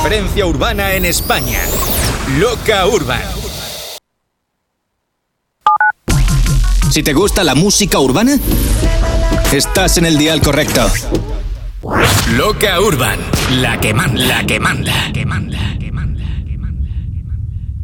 referencia urbana en España. Loca Urban. Si te gusta la música urbana, estás en el dial correcto. Loca Urban, la que manda, la que manda, la que manda.